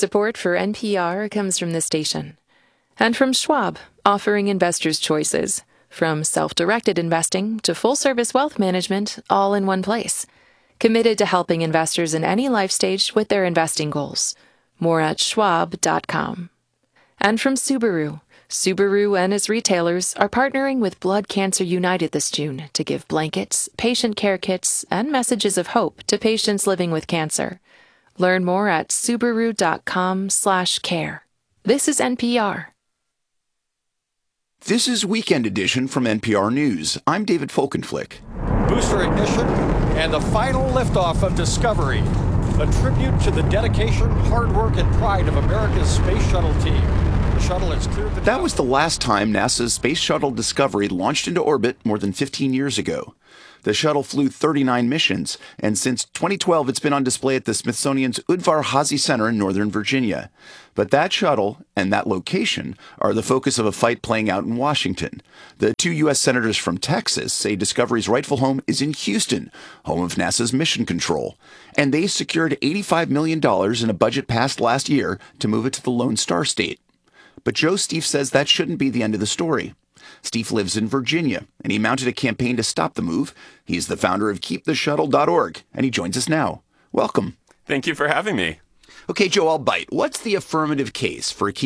Support for NPR comes from this station. And from Schwab, offering investors choices. From self-directed investing to full-service wealth management, all in one place. Committed to helping investors in any life stage with their investing goals. More at schwab.com. And from Subaru. Subaru and its retailers are partnering with Blood Cancer United this June to give blankets, patient care kits, and messages of hope to patients living with cancer. Learn more at subaru.com/care. This is NPR. This is Weekend Edition from NPR News. I'm David Folkenflik. Booster ignition and the final liftoff of Discovery. A tribute to the dedication, hard work, and pride of America's space shuttle team. The shuttle has cleared the... That was the last time NASA's Space Shuttle Discovery launched into orbit more than 15 years ago. The shuttle flew 39 missions, and since 2012, it's been on display at the Smithsonian's Udvar-Hazy Center in Northern Virginia. But that shuttle and that location are the focus of a fight playing out in Washington. The two U.S. senators from Texas say Discovery's rightful home is in Houston, home of NASA's Mission Control. And they secured $85 million in a budget passed last year to move it to the Lone Star State. But Joe Stieff says that shouldn't be the end of the story. Stieff lives in Virginia, and he mounted a campaign to stop the move. He's the founder of KeepTheShuttle.org, and he joins us now. Welcome. Thank you for having me. Okay, Joe, I'll bite. What's the affirmative case for